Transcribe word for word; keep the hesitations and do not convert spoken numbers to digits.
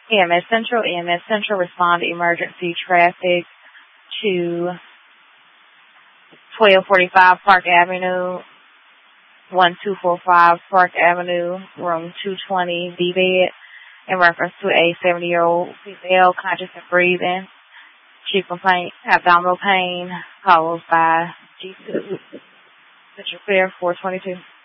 E M S Central, E M S Central, respond to emergency traffic to twelve forty-five Park Avenue, one two four five Park Avenue, room two twenty, D-bed, in reference to a seventy-year-old female conscious and breathing. Chief complaint, abdominal pain, caused by G two. Central Clear, four twenty-two.